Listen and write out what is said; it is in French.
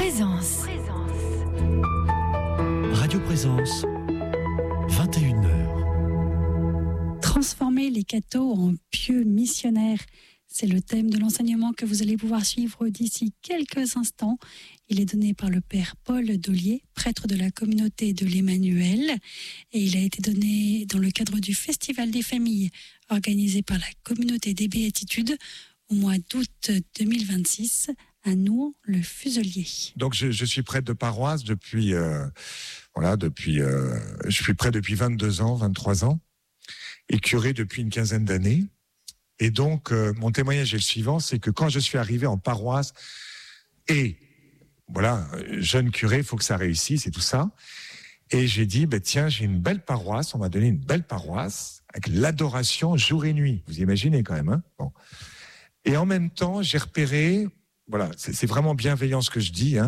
Présence. Radio Présence, 21h. Transformer les cathos en pieux missionnaires. C'est le thème de l'enseignement que vous allez pouvoir suivre d'ici quelques instants. Il est donné par le père Paul Dollier, prêtre de la communauté de l'Emmanuel. Et il a été donné dans le cadre du Festival des familles, organisé par la communauté des Béatitudes au mois d'août 2026 à Nouan-le-Fuselier. Donc je suis prêtre de paroisse depuis, je suis prêtre depuis 22 ans, 23 ans, et curé depuis une quinzaine d'années. Et donc, mon témoignage est le suivant, c'est que quand je suis arrivé en paroisse, et voilà, jeune curé, il faut que ça réussisse et tout ça, et j'ai dit, tiens, j'ai une belle paroisse, on m'a donné une belle paroisse, avec l'adoration jour et nuit. Vous imaginez quand même, hein? Bon. Et en même temps, j'ai repéré, voilà, c'est vraiment bienveillant ce que je dis, hein,